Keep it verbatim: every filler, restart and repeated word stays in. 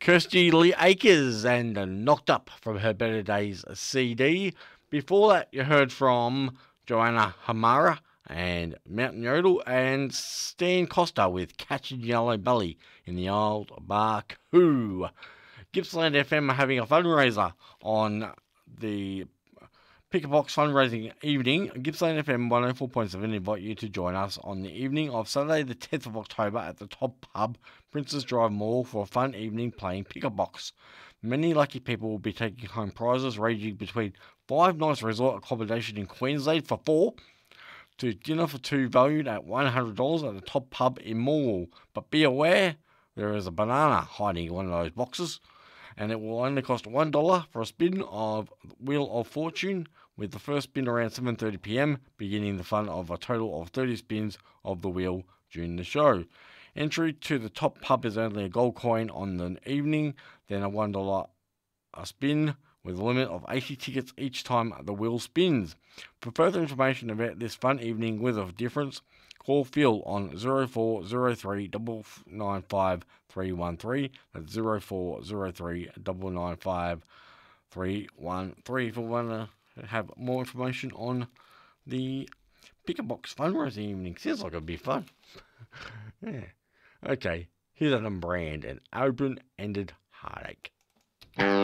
Kirsty Lee Akers and Knocked Up from her Better Days C D. Before that, you heard from Joanna Hamara and Mountain Yodel and Stan Costa with Catching Yellow Belly in the Old Barcoo. Gippsland F M are having a fundraiser on the Pick a Box fundraising evening. Gippsland F M one oh four point seven invite you to join us on the evening of Saturday the tenth of October at the Top Pub, Princess Drive Mall for a fun evening playing Pick a Box. Many lucky people will be taking home prizes ranging between five nights resort accommodation in Queensland for four to dinner for two valued at one hundred dollars at the Top Pub in Morwell. But be aware, there is a banana hiding in one of those boxes, and it will only cost one dollar for a spin of Wheel of Fortune, with the first spin around seven thirty p m, beginning the fun of a total of thirty spins of the wheel during the show. Entry to the Top Pub is only a gold coin on the evening, then a one dollar a spin, with a limit of eighty tickets each time the wheel spins. For further information about this fun evening with a difference, call Phil on zero four zero three nine nine five three one three. That's zero four zero three nine nine five three one three if you want to have more information on the Pick a Box fundraising evening. Sounds like it'd be fun. Yeah. Okay, here's Adam Brand and Open-Ended Heartache.